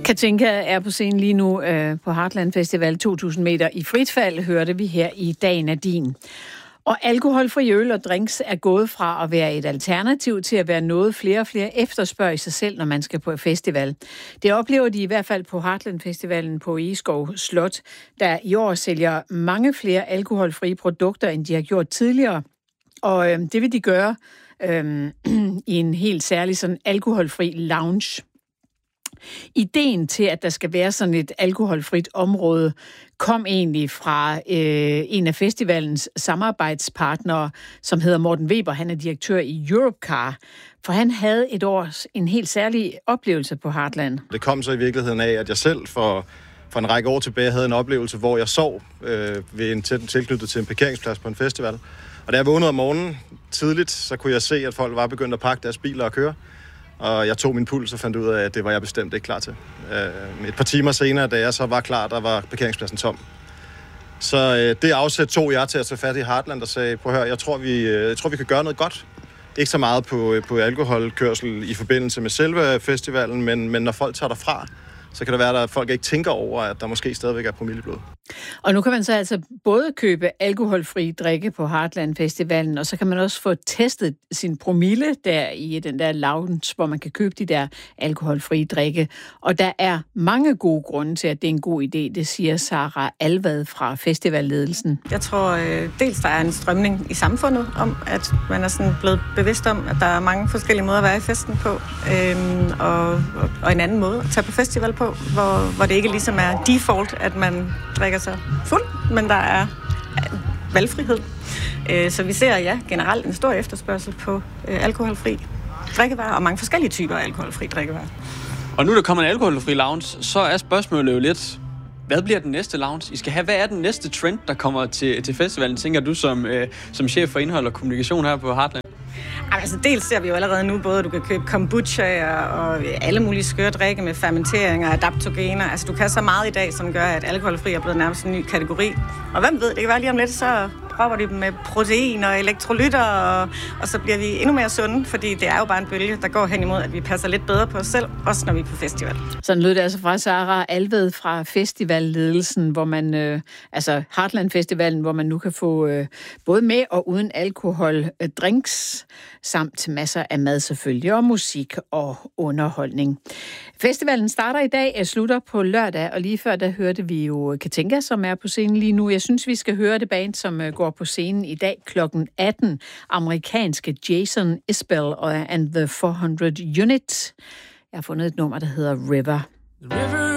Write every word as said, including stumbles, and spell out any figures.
Katinka er på scenen lige nu øh, på Heartland Festival. to tusind meter i frit fald, hørte vi her i Dagen er din. Og alkoholfri øl og drinks er gået fra at være et alternativ til at være noget flere og flere efterspørger i sig selv, når man skal på festival. Det oplever de i hvert fald på Heartland Festivalen på Egeskov Slot, der i år sælger mange flere alkoholfrie produkter, end de har gjort tidligere. Og øh, det vil de gøre øh, i en helt særlig sådan alkoholfri lounge. Ideen til, at der skal være sådan et alkoholfrit område, kom egentlig fra øh, en af festivalens samarbejdspartnere, som hedder Morten Weber. Han er direktør i Europcar, for han havde et år en helt særlig oplevelse på Heartland. Det kom så i virkeligheden af, at jeg selv for, for en række år tilbage havde en oplevelse, hvor jeg sov øh, ved en tæt tilknyttet til en parkeringsplads på en festival. Og da jeg vågnede om morgenen tidligt, så kunne jeg se, at folk var begyndt at pakke deres biler og køre. Og jeg tog min puls og fandt ud af, at det var jeg bestemt ikke klar til. Et par timer senere, da jeg så var klar, der var parkeringspladsen tom. Så det afsæt tog jeg til at tage fat i Heartland og sagde, prøv at høre, jeg tror, vi, jeg tror, vi kan gøre noget godt. Ikke så meget på, på alkoholkørsel i forbindelse med selve festivalen, men, men når folk tager derfra, så kan det være, at folk ikke tænker over, at der måske stadigvæk er promille i blodet. Og nu kan man så altså både købe alkoholfri drikke på Heartland Festivalen, og så kan man også få testet sin promille der i den der lounge, hvor man kan købe de der alkoholfrie drikke. Og der er mange gode grunde til, at det er en god idé, det siger Sara Alvad fra festivalledelsen. Jeg tror øh, dels, der er en strømning i samfundet om, at man er sådan blevet bevidst om, at der er mange forskellige måder at være i festen på, øhm, og, og, og en anden måde at tage på festival på, hvor, hvor det ikke ligesom er default, at man drikker sig fuld, men der er valgfrihed. Så vi ser ja generelt en stor efterspørgsel på alkoholfri drikkevarer og mange forskellige typer af alkoholfri drikkevarer. Og nu der kommer en alkoholfri lounge, så er spørgsmålet jo lidt, hvad bliver den næste lounge? I skal have, hvad er den næste trend, der kommer til, til festivalen, tænker du som, øh, som chef for indhold og kommunikation her på Heartland? Altså dels ser vi jo allerede nu, både at du kan købe kombucha og alle mulige skøre drikke med fermenteringer og adaptogener. Altså du kan så meget i dag, som gør, at alkoholfri er blevet nærmest en ny kategori. Og hvem ved, det kan være lige om lidt, så propper de dem med protein og elektrolytter, og, og så bliver vi endnu mere sunde, fordi det er jo bare en bølge, der går hen imod, at vi passer lidt bedre på os selv, også når vi er på festival. Sådan lød det altså fra Sara Alved fra festivalledelsen, hvor man, øh, altså Heartland Festivalen, hvor man nu kan få øh, både med og uden alkohol øh, drinks, samt masser af mad selvfølgelig, og musik og underholdning. Festivalen starter i dag og slutter på lørdag, og lige før der hørte vi jo Katinka, som er på scenen lige nu. Jeg synes, vi skal høre det band, som går på scenen i dag klokken atten. Amerikanske Jason Isbell and the four hundred Unit. Jeg har fundet et nummer, der hedder River. River.